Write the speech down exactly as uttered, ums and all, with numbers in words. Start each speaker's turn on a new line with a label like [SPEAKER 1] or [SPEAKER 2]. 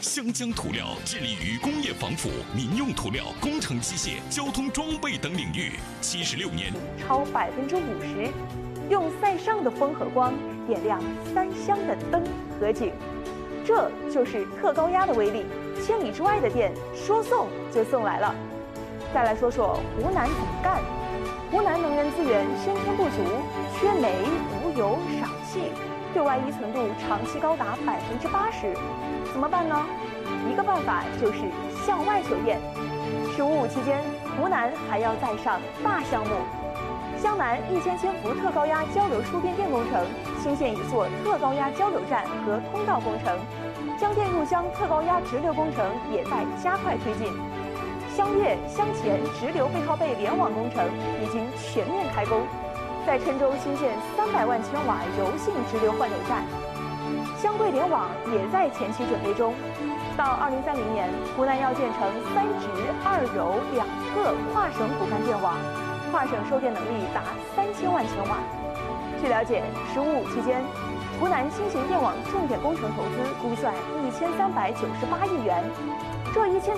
[SPEAKER 1] 湘江涂料致力于工业防腐、民用涂料、工程机械、交通装备等领域，七十六年
[SPEAKER 2] 超百分之五十，用塞尚的风和光点亮三湘的灯和景，这就是特高压的威力。千里之外的电说送就送来了。再来说说湖南怎么干。湖南能源资源先天不足，缺煤、无油、少气，对外依存度长期高达百分之八十。怎么办呢？一个办法就是向外求验。“十五五”期间，湖南还要再上大项目。湘南一千千伏特高压交流输变电工程，新建一座特高压交流站和通道工程，江电入湘特高压直流工程也在加快推进。湘粤、湘黔直流背靠背联网工程已经全面开工，在郴州新建三百万千瓦柔性直流换流站。湘桂联网也在前期准备中，到二零三零年，湖南要建成三直二柔两特跨省骨干电网，跨省售电能力达三千万千瓦。据了解，“十五五”期间，湖南新型电网重点工程投资估算一千三百九十八亿元，这一千。